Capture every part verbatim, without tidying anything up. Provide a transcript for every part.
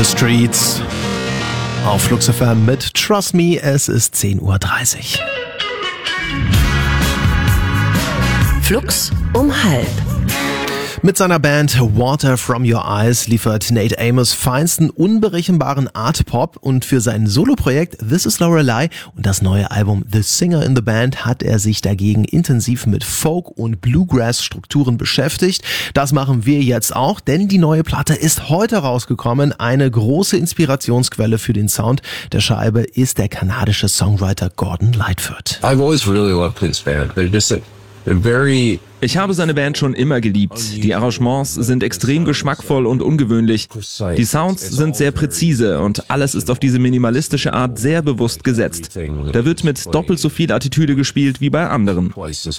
the Streets. Auf Flux F M mit Trust Me, es ist zehn Uhr dreißig. Flux um halb. Mit seiner Band Water From Your Eyes liefert Nate Amos feinsten, unberechenbaren Art-Pop und für sein Soloprojekt This Is Lorelei und das neue Album The Singer in the Band hat er sich dagegen intensiv mit Folk- und Bluegrass-Strukturen beschäftigt. Das machen wir jetzt auch, denn die neue Platte ist heute rausgekommen. Eine große Inspirationsquelle für den Sound der Scheibe ist der kanadische Songwriter Gordon Lightfoot. I've always really loved his band. They're just a, they're very Ich habe seine Band schon immer geliebt. Die Arrangements sind extrem geschmackvoll und ungewöhnlich. Die Sounds sind sehr präzise und alles ist auf diese minimalistische Art sehr bewusst gesetzt. Da wird mit doppelt so viel Attitüde gespielt wie bei anderen.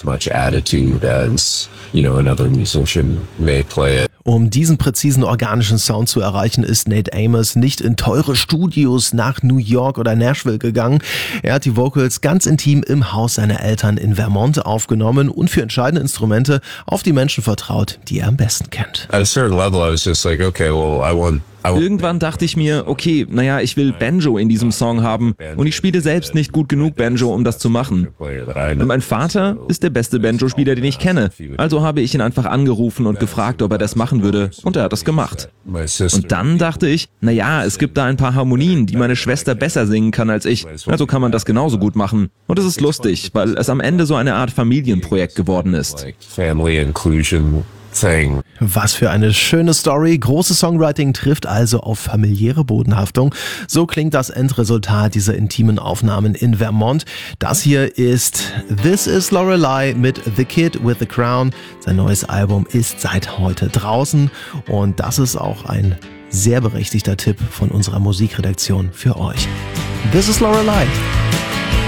Um diesen präzisen organischen Sound zu erreichen, ist Nate Amos nicht in teure Studios nach New York oder Nashville gegangen. Er hat die Vocals ganz intim im Haus seiner Eltern in Vermont aufgenommen und für entscheidende Instrumente auf die Menschen vertraut, die er am besten kennt. At a certain level, I was just like, okay, well, I want Irgendwann dachte ich mir, okay, naja, ich will Banjo in diesem Song haben und ich spiele selbst nicht gut genug Banjo, um das zu machen. Und mein Vater ist der beste Banjo-Spieler, den ich kenne. Also habe ich ihn einfach angerufen und gefragt, ob er das machen würde und er hat das gemacht. Und dann dachte ich, naja, es gibt da ein paar Harmonien, die meine Schwester besser singen kann als ich. Also kann man das genauso gut machen. Und es ist lustig, weil es am Ende so eine Art Familienprojekt geworden ist. family inclusion thing. Was für eine schöne Story. Großes Songwriting trifft also auf familiäre Bodenhaftung. So klingt das Endresultat dieser intimen Aufnahmen in Vermont. Das hier ist This Is Lorelei mit The Kid with the Crown. Sein neues Album ist seit heute draußen und das ist auch ein sehr berechtigter Tipp von unserer Musikredaktion für euch. This Is Lorelei.